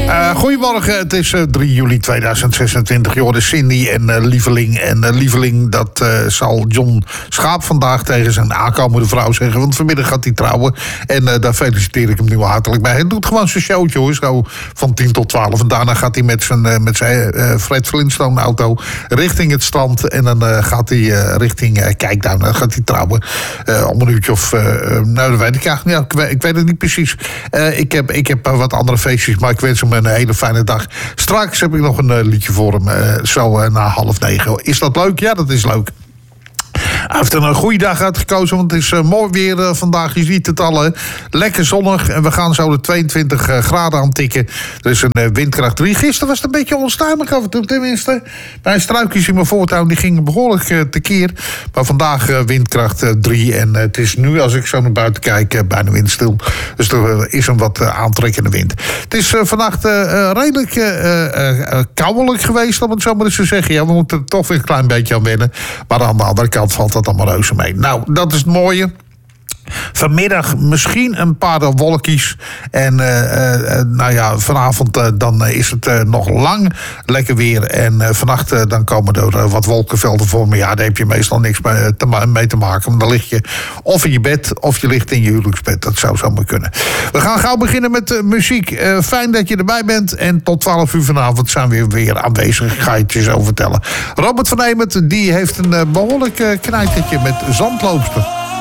Goedemorgen, het is 3 juli 2026. Je hoorde Cindy en Lieveling. En Lieveling, dat zal John Schaap vandaag tegen zijn aankomende vrouw zeggen. Want vanmiddag gaat hij trouwen. En daar feliciteer ik hem nu wel hartelijk bij. Hij doet gewoon zijn showtje hoor, zo van 10 tot 12. En daarna gaat hij met zijn Fred Flintstone auto richting het strand. En dan gaat hij richting Kijkduin. Dan gaat hij trouwen om een uurtje of... nou, dat weet ik eigenlijk niet. Ik weet het niet precies. Ik heb wat andere feestjes, maar ik wens hem een hele fijne dag. Straks heb ik nog een liedje voor hem, zo na 8:30. Is dat leuk? Ja, dat is leuk. Hij heeft een goede dag uitgekozen, want het is mooi weer vandaag. Je ziet het al, lekker zonnig. En we gaan zo de 22 graden aantikken. Er is een windkracht 3. Gisteren was het een beetje onstuimig af en toe, tenminste. Bij struikjes in mijn voortuin, die gingen behoorlijk tekeer. Maar vandaag windkracht 3. En het is nu, als ik zo naar buiten kijk, bijna windstil. Dus er is een wat aantrekkende wind. Het is vannacht redelijk koudelijk geweest, om het zo maar eens te zeggen. Ja, we moeten er toch weer een klein beetje aan wennen. Maar aan de andere kant valt dat allemaal reuze mee. Nou, dat is het mooie. Vanmiddag misschien een paar wolkjes. En nou ja, vanavond dan is het nog lang lekker weer. En vannacht dan komen er wat wolkenvelden voor me. Ja, daar heb je meestal niks mee te maken. Want dan lig je of in je bed of je ligt in je huwelijksbed. Dat zou zomaar kunnen. We gaan gauw beginnen met muziek. Fijn dat je erbij bent. En tot 12 uur vanavond zijn we weer aanwezig. Ik ga je het je zo vertellen. Robert van Emert, die heeft een behoorlijk knijtertje met Zandloopster.